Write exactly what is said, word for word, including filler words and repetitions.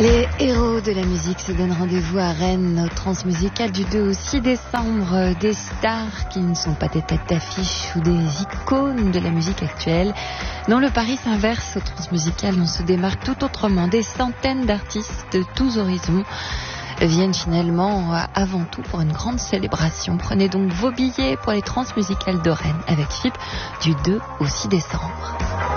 Les héros de la musique se donnent rendez-vous à Rennes au Transmusical du deux au six décembre. Des stars qui ne sont pas des têtes d'affiche ou des icônes de la musique actuelle. Non, le pari s'inverse au Transmusical. On se démarque tout autrement. Des centaines d'artistes de tous horizons viennent finalement avant tout pour une grande célébration. Prenez donc vos billets pour les Transmusicales de Rennes avec F I P du deux au six décembre.